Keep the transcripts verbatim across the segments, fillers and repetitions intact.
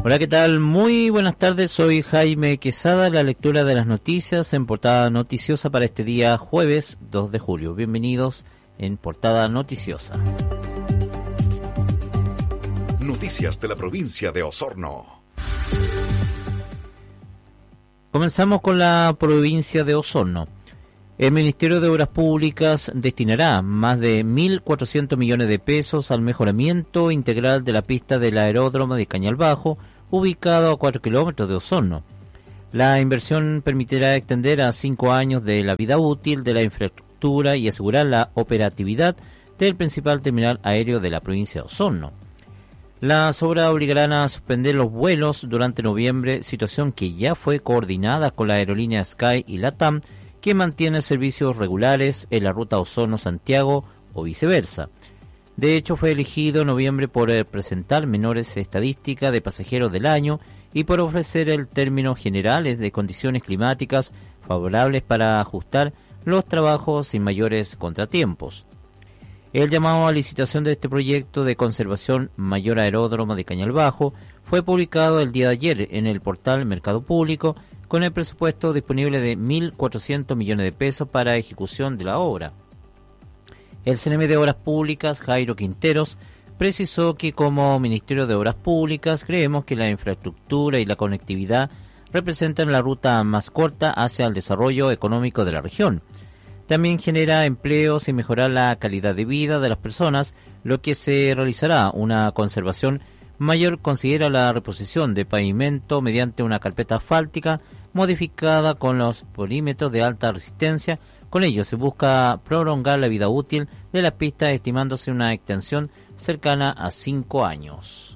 Hola, ¿qué tal? Muy buenas tardes, soy Jaime Quesada, la lectura de las noticias en Portada Noticiosa para este día jueves dos de julio. Bienvenidos en Portada Noticiosa. Noticias de la provincia de Osorno. Comenzamos con la provincia de Osorno. El Ministerio de Obras Públicas destinará más de mil cuatrocientos millones de pesos al mejoramiento integral de la pista del aeródromo de Cañalbajo, ubicado a cuatro kilómetros de Osorno. La inversión permitirá extender a cinco años de la vida útil de la infraestructura y asegurar la operatividad del principal terminal aéreo de la provincia de Osorno. Las obras obligarán a suspender los vuelos durante noviembre, situación que ya fue coordinada con la aerolínea Sky y LATAM, que mantiene servicios regulares en la ruta Osorno-Santiago o viceversa. De hecho, fue elegido en noviembre por presentar menores estadísticas de pasajeros del año y por ofrecer el términos generales de condiciones climáticas favorables para ajustar los trabajos sin mayores contratiempos. El llamado a licitación de este proyecto de conservación Mayor Aeródromo de Cañalbajo fue publicado el día de ayer en el portal Mercado Público, con el presupuesto disponible de mil cuatrocientos millones de pesos para ejecución de la obra. El C N M de Obras Públicas, Jairo Quinteros, precisó que como Ministerio de Obras Públicas creemos que la infraestructura y la conectividad representan la ruta más corta hacia el desarrollo económico de la región. También genera empleos y mejorar la calidad de vida de las personas, lo que se realizará una conservación mayor considera la reposición de pavimento mediante una carpeta asfáltica modificada con los polímetros de alta resistencia. Con ello se busca prolongar la vida útil de las pistas, estimándose una extensión cercana a cinco años.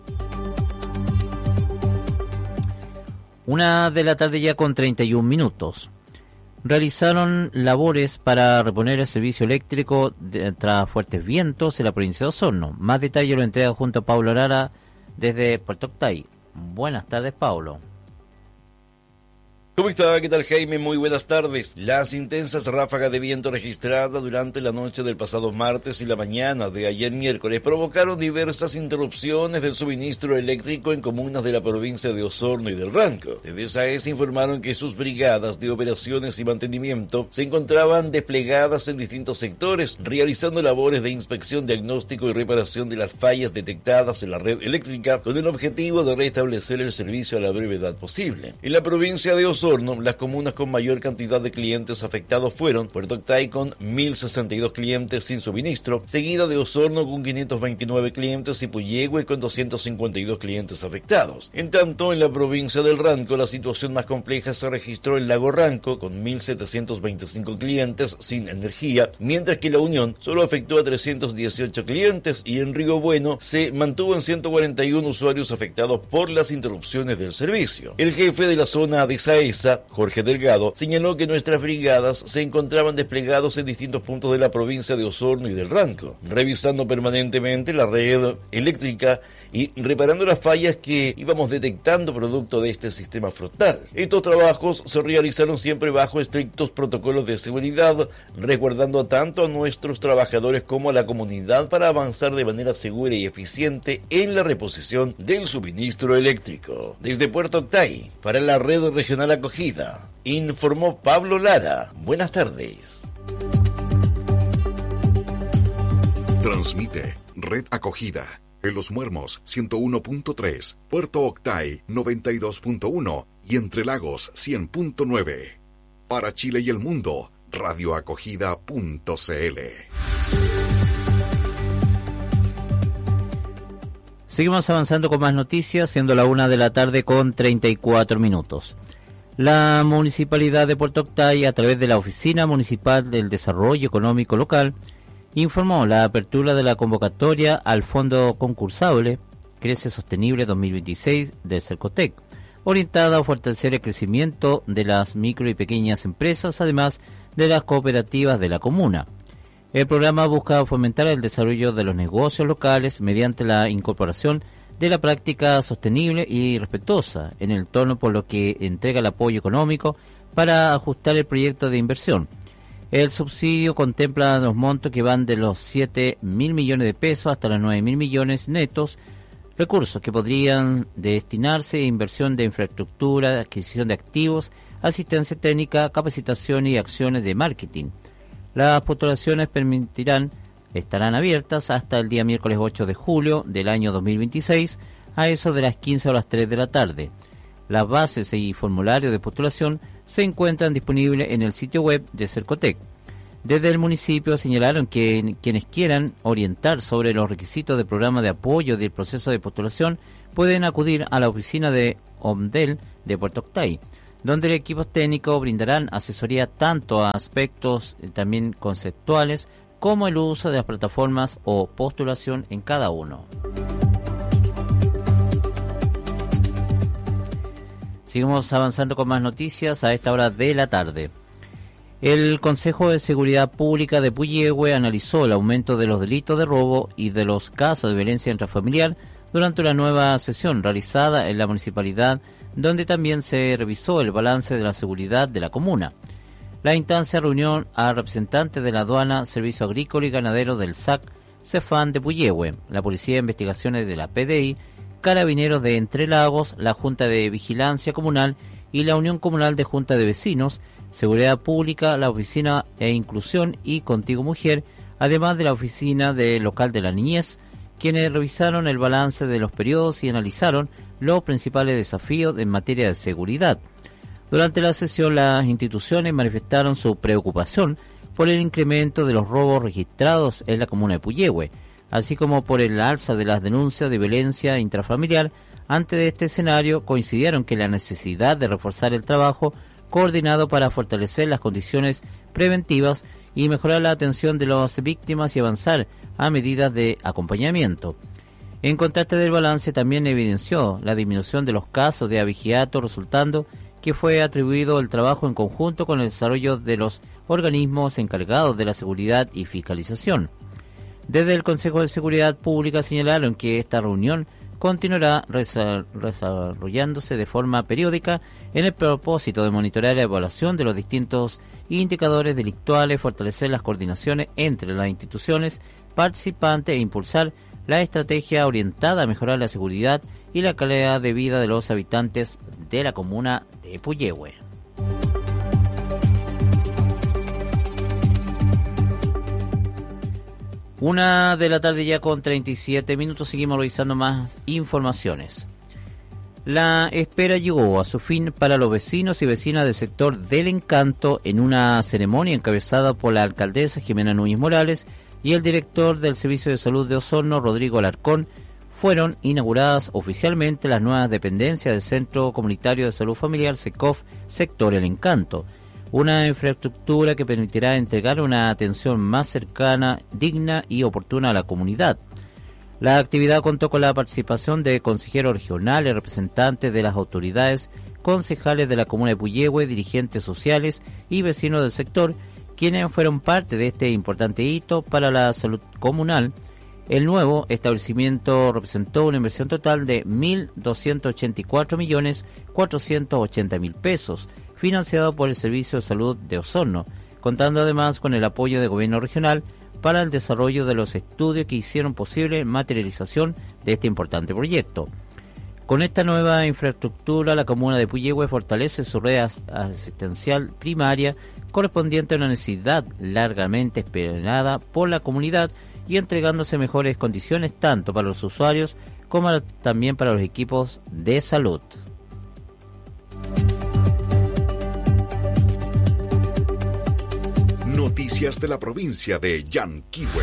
Una de la tarde ya con treinta y un minutos. Realizaron labores para reponer el servicio eléctrico de, tras fuertes vientos en la provincia de Osorno. Más detalle lo entrega junto a Pablo Lara desde Puerto Octay. Buenas tardes, Pablo. ¿Cómo está? ¿Qué tal, Jaime? Muy buenas tardes. Las intensas ráfagas de viento registradas durante la noche del pasado martes y la mañana de ayer miércoles provocaron diversas interrupciones del suministro eléctrico en comunas de la provincia de Osorno y del Ranco. Desde SAES informaron que sus brigadas de operaciones y mantenimiento se encontraban desplegadas en distintos sectores, realizando labores de inspección, diagnóstico y reparación de las fallas detectadas en la red eléctrica con el objetivo de restablecer el servicio a la brevedad posible. En la provincia de Osorno, las comunas con mayor cantidad de clientes afectados fueron Puerto Octay con mil sesenta y dos clientes sin suministro, seguida de Osorno con quinientos veintinueve clientes y Puyehue con doscientos cincuenta y dos clientes afectados. En tanto, en la provincia del Ranco, la situación más compleja se registró en Lago Ranco con mil setecientos veinticinco clientes sin energía, mientras que La Unión solo afectó a trescientos dieciocho clientes y en Río Bueno se mantuvo en ciento cuarenta y uno usuarios afectados por las interrupciones del servicio. El jefe de la zona de SAES, Jorge Delgado, señaló que nuestras brigadas se encontraban desplegados en distintos puntos de la provincia de Osorno y del Ranco, revisando permanentemente la red eléctrica y reparando las fallas que íbamos detectando producto de este sistema frontal. Estos trabajos se realizaron siempre bajo estrictos protocolos de seguridad, resguardando tanto a nuestros trabajadores como a la comunidad para avanzar de manera segura y eficiente en la reposición del suministro eléctrico. Desde Puerto Octay, para la red regional acogida, informó Pablo Lara. Buenas tardes. Transmite Red Acogida en Los Muermos ciento uno punto tres, Puerto Octay noventa y dos punto uno y Entre Lagos cien punto nueve. Para Chile y el mundo, radioacogida punto cl. Seguimos avanzando con más noticias, siendo la una de la tarde con treinta y cuatro minutos. La Municipalidad de Puerto Octay, a través de la Oficina Municipal del Desarrollo Económico Local, informó la apertura de la convocatoria al Fondo Concursable Crece Sostenible dos mil veintiséis del Cercotec, orientada a fortalecer el crecimiento de las micro y pequeñas empresas, además de las cooperativas de la comuna. El programa busca fomentar el desarrollo de los negocios locales mediante la incorporación de la práctica sostenible y respetuosa en el tono, por lo que entrega el apoyo económico para ajustar el proyecto de inversión. El subsidio contempla los montos que van de los siete mil millones de pesos hasta los nueve mil millones netos, recursos que podrían destinarse a inversión de infraestructura, adquisición de activos, asistencia técnica, capacitación y acciones de marketing. Las postulaciones permitirán, estarán abiertas hasta el día miércoles ocho de julio del año dos mil veintiséis a eso de las quince horas tres de la tarde. Las bases y formularios de postulación se encuentran disponibles en el sitio web de Cercotec. Desde el municipio señalaron que quienes quieran orientar sobre los requisitos del programa de apoyo del proceso de postulación pueden acudir a la oficina de OMDEL de Puerto Octay, donde el equipo técnico brindarán asesoría tanto a aspectos eh, también conceptuales como el uso de las plataformas o postulación en cada uno. Seguimos avanzando con más noticias a esta hora de la tarde. El Consejo de Seguridad Pública de Puyehue analizó el aumento de los delitos de robo y de los casos de violencia intrafamiliar durante una nueva sesión realizada en la municipalidad, donde también se revisó el balance de la seguridad de la comuna. La instancia reunió a representantes de la aduana, Servicio Agrícola y Ganadero del S A C, Cefam de Puyehue, la Policía de Investigaciones de la P D I, Carabineros de Entre Lagos, la Junta de Vigilancia Comunal y la Unión Comunal de Junta de Vecinos, Seguridad Pública, la Oficina e Inclusión y Contigo Mujer, además de la Oficina de Local de la Niñez, quienes revisaron el balance de los periodos y analizaron los principales desafíos en materia de seguridad. Durante la sesión, las instituciones manifestaron su preocupación por el incremento de los robos registrados en la comuna de Puyehue, así como por el alza de las denuncias de violencia intrafamiliar. Ante este escenario, coincidieron que la necesidad de reforzar el trabajo coordinado para fortalecer las condiciones preventivas y mejorar la atención de las víctimas y avanzar a medidas de acompañamiento. En contraste del balance, también evidenció la disminución de los casos de abigeato, resultando que fue atribuido el trabajo en conjunto con el desarrollo de los organismos encargados de la seguridad y fiscalización. Desde el Consejo de Seguridad Pública señalaron que esta reunión continuará desarrollándose de forma periódica en el propósito de monitorear la evaluación de los distintos indicadores delictuales, fortalecer las coordinaciones entre las instituciones participantes e impulsar la estrategia orientada a mejorar la seguridad y la calidad de vida de los habitantes de la comuna de Puyehue. Una de la tarde ya con treinta y siete minutos, seguimos revisando más informaciones. La espera llegó a su fin para los vecinos y vecinas del sector del Encanto en una ceremonia encabezada por la alcaldesa Jimena Núñez Morales y el director del Servicio de Salud de Osorno, Rodrigo Alarcón. Fueron inauguradas oficialmente las nuevas dependencias del Centro Comunitario de Salud Familiar SECOF Sector El Encanto, una infraestructura que permitirá entregar una atención más cercana, digna y oportuna a la comunidad. La actividad contó con la participación de consejeros regionales, representantes de las autoridades, concejales de la comuna de Puyehue, dirigentes sociales y vecinos del sector, quienes fueron parte de este importante hito para la salud comunal. El nuevo establecimiento representó una inversión total de mil doscientos ochenta y cuatro millones cuatrocientos ochenta mil pesos, financiado por el Servicio de Salud de Osorno, contando además con el apoyo del gobierno regional para el desarrollo de los estudios que hicieron posible la materialización de este importante proyecto. Con esta nueva infraestructura, la comuna de Puyehue fortalece su red asistencial primaria correspondiente a una necesidad largamente esperada por la comunidad y entregándose mejores condiciones tanto para los usuarios como también para los equipos de salud. Noticias de la provincia de Yanquihue.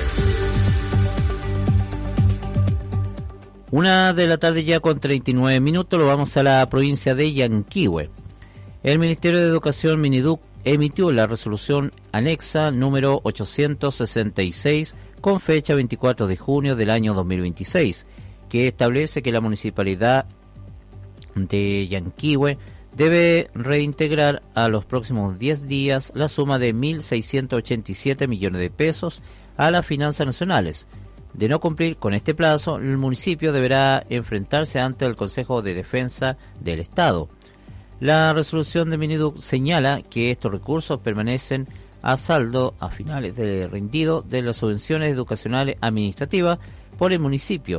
Una de la tarde ya con treinta y nueve minutos, lo vamos a la provincia de Yanquihue. El Ministerio de Educación Miniduc emitió la resolución anexa número ochocientos sesenta y seis con fecha veinticuatro de junio del año dos mil veintiséis, que establece que la municipalidad de Yanquihue debe reintegrar a los próximos diez días la suma de mil seiscientos ochenta y siete millones de pesos a las finanzas nacionales. De no cumplir con este plazo, el municipio deberá enfrentarse ante el Consejo de Defensa del Estado. La resolución de Miniduc señala que estos recursos permanecen a saldo a finales del rendido de las subvenciones educacionales administrativas por el municipio,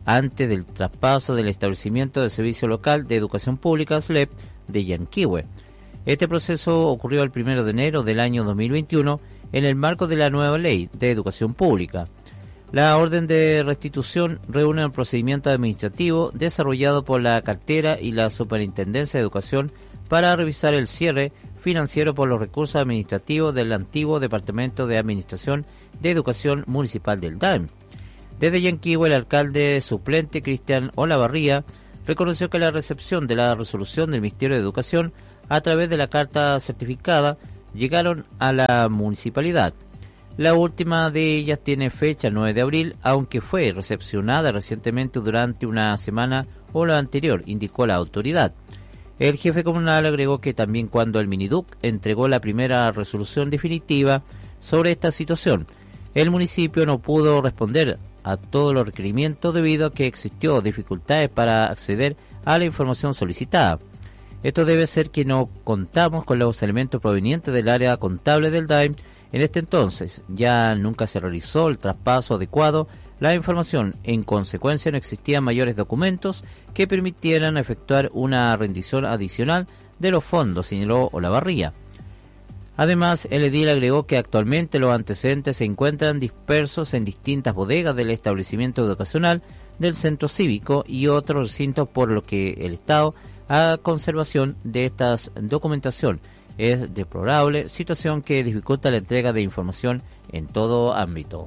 antes del traspaso del establecimiento de servicio local de educación pública S L E P de Yanquihue. Este proceso ocurrió el primero de enero del año dos mil veintiuno en el marco de la nueva ley de educación pública. La orden de restitución reúne un procedimiento administrativo desarrollado por la cartera y la Superintendencia de Educación para revisar el cierre financiero por los recursos administrativos del antiguo Departamento de Administración de Educación Municipal del D A M. Desde Yanquihue, el alcalde suplente Cristian Olavarría reconoció que la recepción de la resolución del Ministerio de Educación a través de la carta certificada llegaron a la municipalidad. La última de ellas tiene fecha el nueve de abril, aunque fue recepcionada recientemente durante una semana o la anterior, indicó la autoridad. El jefe comunal agregó que también cuando el Miniduc entregó la primera resolución definitiva sobre esta situación, el municipio no pudo responder a todos los requerimientos debido a que existió dificultades para acceder a la información solicitada. Esto debe ser que no contamos con los elementos provenientes del área contable del D A M. En este entonces ya nunca se realizó el traspaso adecuado la información. En consecuencia, no existían mayores documentos que permitieran efectuar una rendición adicional de los fondos, señaló Olavarría. Además, el edil agregó que actualmente los antecedentes se encuentran dispersos en distintas bodegas del establecimiento educacional, del centro cívico y otros recintos, por lo que el Estado a conservación de esta documentación es deplorable, situación que dificulta la entrega de información en todo ámbito.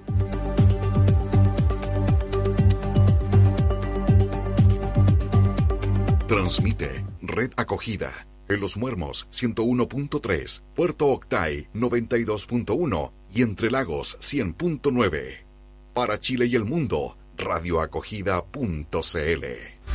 Transmite Red Acogida en Los Muermos ciento uno punto tres, Puerto Octay noventa y dos punto uno y Entre Lagos cien punto nueve. Para Chile y el mundo, radioacogida punto c l.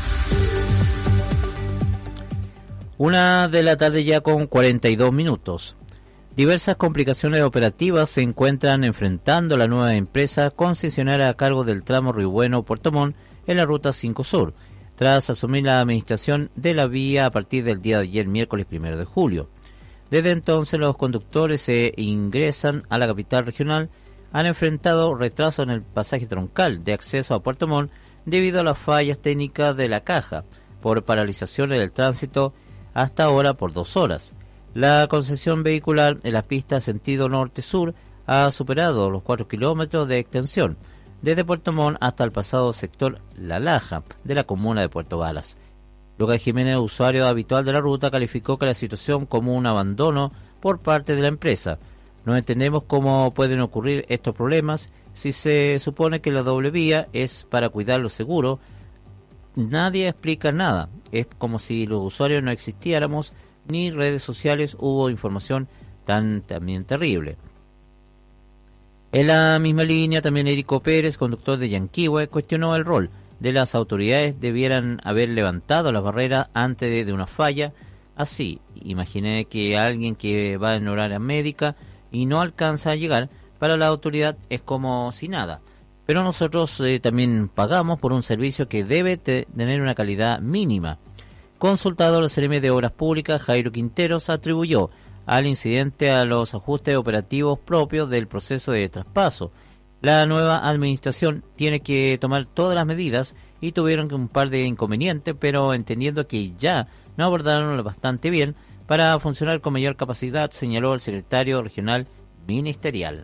Una de la tarde ya con cuarenta y dos minutos. Diversas complicaciones operativas se encuentran enfrentando la nueva empresa concesionaria a cargo del tramo Río Bueno-Puerto Montt en la Ruta cinco Sur, tras asumir la administración de la vía a partir del día de ayer, miércoles primero de julio. Desde entonces, los conductores que ingresan a la capital regional han enfrentado retraso en el pasaje troncal de acceso a Puerto Montt debido a las fallas técnicas de la caja, por paralizaciones del tránsito hasta ahora por dos horas. La concesión vehicular en la pista sentido norte-sur ha superado los cuatro kilómetros de extensión, desde Puerto Montt hasta el pasado sector La Laja, de la comuna de Puerto Varas. Lucas Jiménez, usuario habitual de la ruta, calificó que la situación como un abandono por parte de la empresa. No entendemos cómo pueden ocurrir estos problemas si se supone que la doble vía es para cuidar lo seguro. Nadie explica nada. Es como si los usuarios no existiéramos, ni redes sociales hubo información tan también terrible. En la misma línea, también Érico Pérez, conductor de Yanquihue, cuestionó el rol de las autoridades. Debieran haber levantado las barreras antes de, de una falla. Así, imaginé que alguien que va en horaria médica y no alcanza a llegar, para la autoridad es como si nada. Pero nosotros eh, también pagamos por un servicio que debe te, tener una calidad mínima. Consultado al C R M de Obras Públicas, Jairo Quinteros atribuyó al incidente a los ajustes operativos propios del proceso de traspaso. La nueva administración tiene que tomar todas las medidas y tuvieron un par de inconvenientes, pero entendiendo que ya no abordaron bastante bien para funcionar con mayor capacidad, señaló el secretario regional ministerial.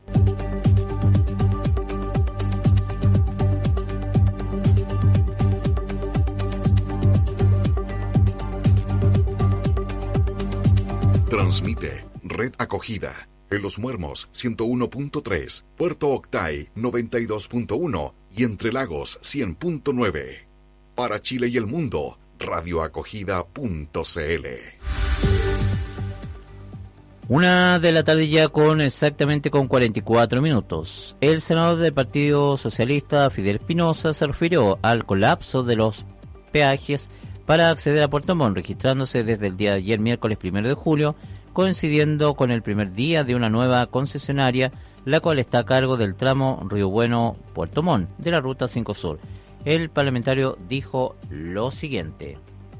Transmite Red Acogida en Los Muermos ciento uno punto tres, Puerto Octay noventa y dos punto uno y Entre Lagos cien punto nueve. Para Chile y el mundo, radioacogida punto c l. Una de la tarde ya con exactamente con cuarenta y cuatro minutos. El senador del Partido Socialista, Fidel Espinosa, se refirió al colapso de los peajes para acceder a Puerto Montt, registrándose desde el día de ayer, miércoles primero de julio, coincidiendo con el primer día de una nueva concesionaria, la cual está a cargo del tramo Río Bueno-Puerto Montt de la Ruta cinco Sur. El parlamentario dijo lo siguiente.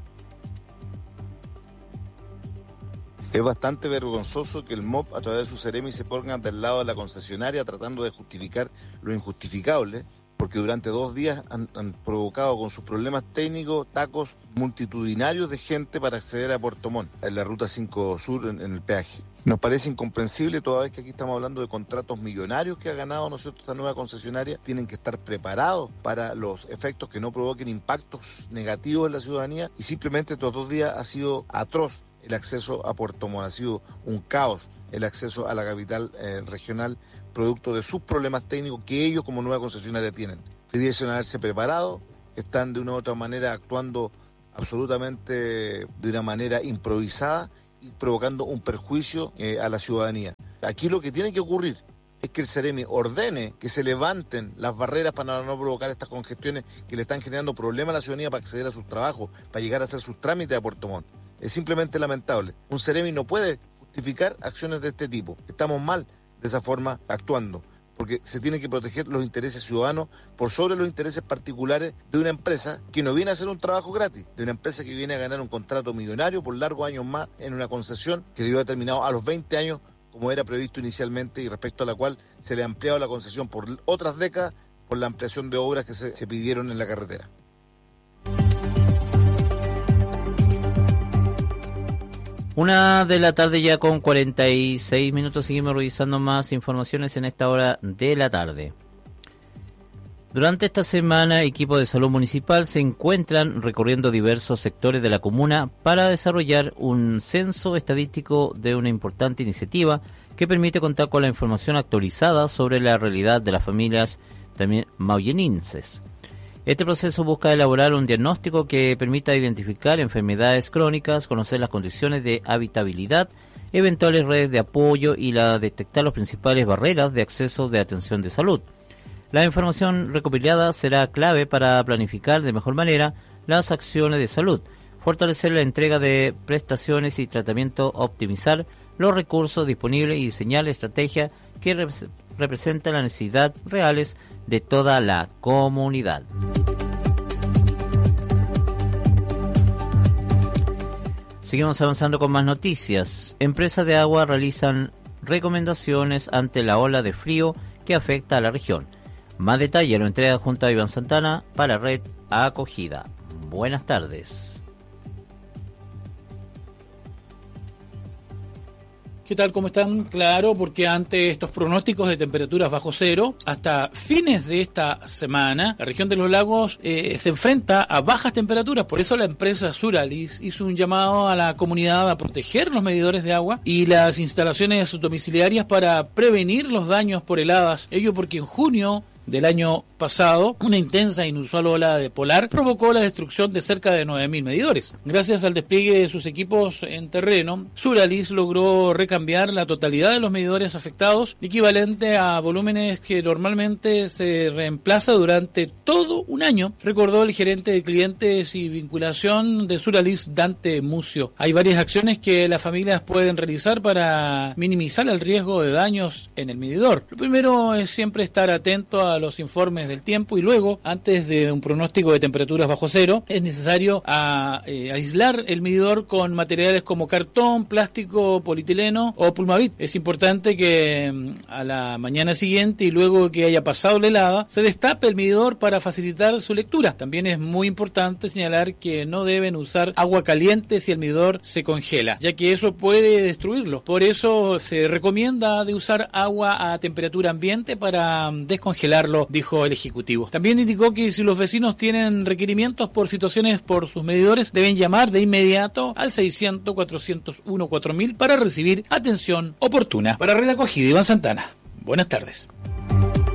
Es bastante vergonzoso que el M O P, a través de su C E R E M I, se pongan del lado de la concesionaria tratando de justificar lo injustificable, porque durante dos días han, han provocado con sus problemas técnicos tacos multitudinarios de gente para acceder a Puerto Montt, en la Ruta cinco Sur, en, en el peaje. Nos parece incomprensible, toda vez que aquí estamos hablando de contratos millonarios que ha ganado, ¿no es cierto?, esta nueva concesionaria. Tienen que estar preparados para los efectos que no provoquen impactos negativos en la ciudadanía, y simplemente estos dos días ha sido atroz el acceso a Puerto Montt, ha sido un caos el acceso a la capital eh, regional, producto de sus problemas técnicos que ellos como nueva concesionaria tienen. Debiesen haberse preparado, están de una u otra manera actuando absolutamente de una manera improvisada y provocando un perjuicio eh, a la ciudadanía. Aquí lo que tiene que ocurrir es que el Ceremi ordene que se levanten las barreras para no provocar estas congestiones que le están generando problemas a la ciudadanía para acceder a sus trabajos, para llegar a hacer sus trámites a Puerto Montt. Es simplemente lamentable. Un Ceremi no puede justificar acciones de este tipo. Estamos mal de esa forma actuando, porque se tienen que proteger los intereses ciudadanos por sobre los intereses particulares de una empresa que no viene a hacer un trabajo gratis, de una empresa que viene a ganar un contrato millonario por largos años más en una concesión que debió haber terminado a los veinte años como era previsto inicialmente, y respecto a la cual se le ha ampliado la concesión por otras décadas por la ampliación de obras que se, se pidieron en la carretera. Una de la tarde ya con cuarenta y seis minutos, seguimos revisando más informaciones en esta hora de la tarde. Durante esta semana, equipos de salud municipal se encuentran recorriendo diversos sectores de la comuna para desarrollar un censo estadístico de una importante iniciativa que permite contar con la información actualizada sobre la realidad de las familias también mauyenenses. Este proceso busca elaborar un diagnóstico que permita identificar enfermedades crónicas, conocer las condiciones de habitabilidad, eventuales redes de apoyo y la detectar las principales barreras de acceso de atención de salud. La información recopilada será clave para planificar de mejor manera las acciones de salud, fortalecer la entrega de prestaciones y tratamiento, optimizar los recursos disponibles y diseñar la estrategia que rep- representa las necesidades reales de toda la comunidad. Seguimos avanzando con más noticias. Empresas de agua realizan recomendaciones ante la ola de frío que afecta a la región. Más detalle lo entrega junto a Iván Santana para Red Acogida. Buenas tardes. ¿Qué tal? ¿Cómo están? Claro, porque ante estos pronósticos de temperaturas bajo cero, hasta fines de esta semana, la región de los lagos eh, se enfrenta a bajas temperaturas. Por eso la empresa Suralis hizo un llamado a la comunidad a proteger los medidores de agua y las instalaciones domiciliarias para prevenir los daños por heladas. Ello porque en junio del año pasado, una intensa e inusual ola de polar provocó la destrucción de cerca de nueve mil medidores. Gracias al despliegue de sus equipos en terreno, Suralis logró recambiar la totalidad de los medidores afectados, equivalente a volúmenes que normalmente se reemplaza durante todo un año, recordó el gerente de clientes y vinculación de Suralis, Dante Mucio. Hay varias acciones que las familias pueden realizar para minimizar el riesgo de daños en el medidor. Lo primero es siempre estar atento a los informes del tiempo, y luego, antes de un pronóstico de temperaturas bajo cero, es necesario a, eh, aislar el medidor con materiales como cartón, plástico, polietileno o pulmavit. Es importante que a la mañana siguiente y luego que haya pasado la helada, se destape el medidor para facilitar su lectura. También es muy importante señalar que no deben usar agua caliente si el medidor se congela, ya que eso puede destruirlo. Por eso se recomienda de usar agua a temperatura ambiente para descongelarlo, dijo el ejecutivo. También indicó que si los vecinos tienen requerimientos por situaciones por sus medidores, deben llamar de inmediato al seiscientos, cuatrocientos uno, cuatro mil para recibir atención oportuna. Para Red Acogida, Iván Santana. Buenas tardes.